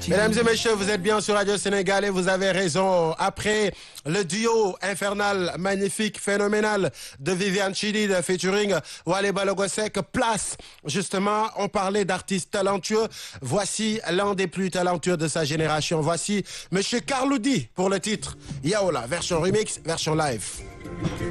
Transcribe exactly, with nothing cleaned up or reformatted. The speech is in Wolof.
Mesdames et messieurs, vous êtes bien sur Radio Sénégal et vous avez raison. Après le duo infernal, magnifique, phénoménal de Viviane Chidid featuring Wally Ballago Seck, place justement, on parlait d'artistes talentueux. Voici l'un des plus talentueux de sa génération. Voici Monsieur Carlou D pour le titre Yaola, version remix, version live.